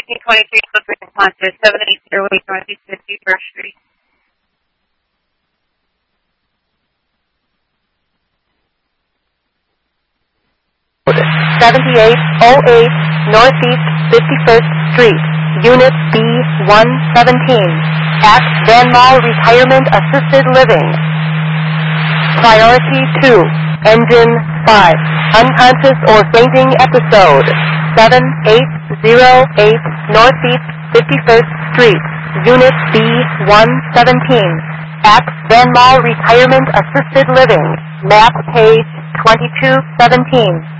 1923 Clippers Concert, 780 Northeast 51st Street. 7808 Northeast 51st Street, Unit B117, at Van Mall Retirement Assisted Living. Priority 2, Engine 5, unconscious or fainting episode, 7808 Northeast 51st Street, Unit B117, at Van Mall Retirement Assisted Living, map page 2217.